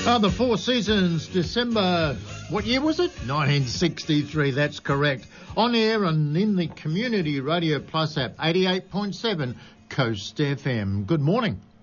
The Four Seasons, December, what year was it? 1963, that's correct. On air and in the Community Radio Plus app, 88.7 Coast FM. Good morning.